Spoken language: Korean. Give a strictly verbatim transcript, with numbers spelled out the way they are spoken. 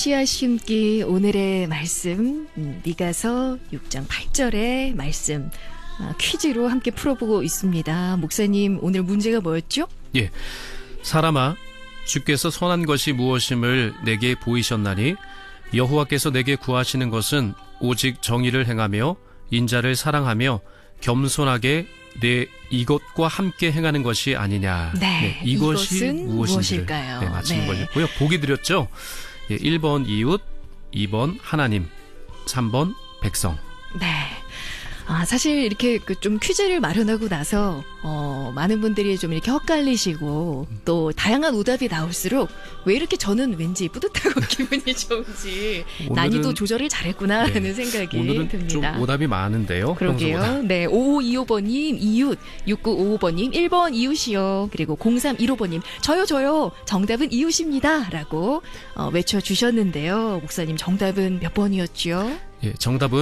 시아 심기 오늘의 말씀 음, 미가서 육 장 팔 절의 말씀 아, 퀴즈로 함께 풀어보고 있습니다. 목사님 오늘 문제가 뭐였죠? 예, 사람아 주께서 선한 것이 무엇임을 내게 보이셨나니 여호와께서 내게 구하시는 것은 오직 정의를 행하며 인자를 사랑하며 겸손하게 내 이것과 함께 행하는 것이 아니냐. 네, 네, 이것이 무엇인지를 무엇일까요? 네, 맞히는 네. 거였고요. 보기 드렸죠. 예, 일 번 이웃, 이 번 하나님, 삼 번 백성. 네. 아, 사실 이렇게 그 좀 퀴즈를 마련하고 나서 어, 많은 분들이 좀 이렇게 헛갈리시고 또 다양한 오답이 나올수록 왜 이렇게 저는 왠지 뿌듯하고 기분이 좋은지 오늘은, 난이도 조절을 잘했구나 네, 하는 생각이 오늘은 듭니다. 좀 오답이 많은데요. 그러게요. 평소보다. 네, 오오이오 번님 이웃, 육구오오 번님 일 번 이웃이요. 그리고 공삼일오 번님 저요 저요 정답은 이웃입니다 라고 어, 외쳐주셨는데요. 목사님 정답은 몇 번이었죠? 예, 정답은